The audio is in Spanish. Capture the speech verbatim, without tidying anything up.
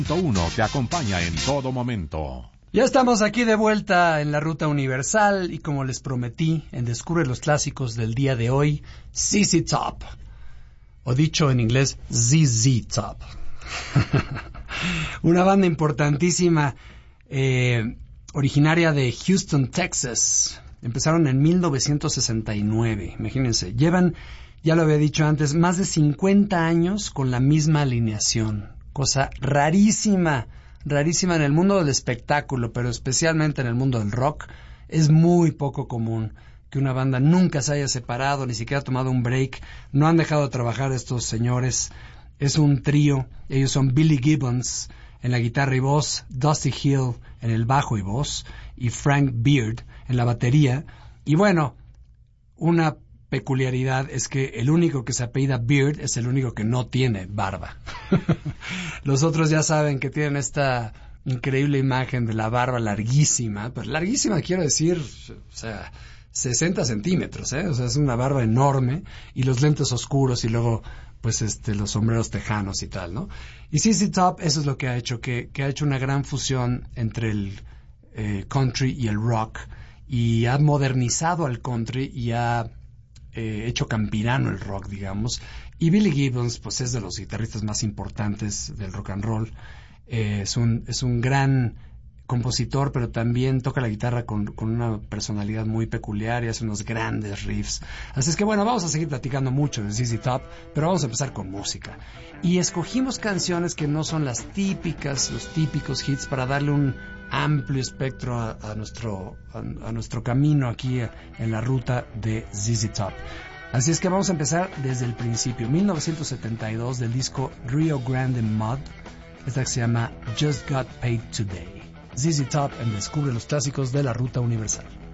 uno te acompaña en todo momento. Ya estamos aquí de vuelta en la Ruta Universal y como les prometí, en Descubre los Clásicos del día de hoy, Z Z Top, o dicho en inglés, Z Z Top. Una banda importantísima, eh, originaria de Houston, Texas. Empezaron en mil novecientos sesenta y nueve, imagínense. Llevan, ya lo había dicho antes, más de cincuenta años con la misma alineación. Cosa rarísima, rarísima en el mundo del espectáculo, pero especialmente en el mundo del rock. Es muy poco común que una banda nunca se haya separado, ni siquiera ha tomado un break. No han dejado de trabajar estos señores. Es un trío. Ellos son Billy Gibbons en la guitarra y voz, Dusty Hill en el bajo y voz, y Frank Beard en la batería. Y bueno, una peculiaridad es que el único que se apellida Beard es el único que no tiene barba. Los otros ya saben que tienen esta increíble imagen de la barba larguísima, pero larguísima quiero decir, o sea, sesenta centímetros, ¿eh? O sea, es una barba enorme, y los lentes oscuros y luego, pues, este, los sombreros tejanos y tal, ¿no? Y Z Z Top, eso es lo que ha hecho, que, que ha hecho una gran fusión entre el eh, country y el rock, y ha modernizado al country y ha Eh, hecho campirano el rock, digamos. Y Billy Gibbons, pues, es de los guitarristas más importantes del rock and roll. Eh, es un es un gran compositor, pero también toca la guitarra con, con una personalidad muy peculiar y hace unos grandes riffs. Así es que bueno, vamos a seguir platicando mucho de Z Z Top, pero vamos a empezar con música. Y escogimos canciones que no son las típicas, los típicos hits, para darle un amplio espectro a, a nuestro a, a nuestro camino aquí en la ruta de Z Z Top. Así es que vamos a empezar desde el principio, mil novecientos setenta y dos, del disco Rio Grande Mud. Esta que se llama Just Got Paid Today. Z Z Top en Descubre los Clásicos de la Ruta Universal.